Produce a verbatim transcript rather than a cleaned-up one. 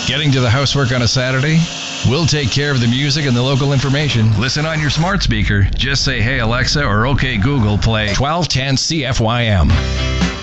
Getting to the housework on a Saturday? We'll take care of the music and the local information. Listen on your smart speaker. Just say, hey, Alexa, or okay, Google, play twelve ten C F Y M.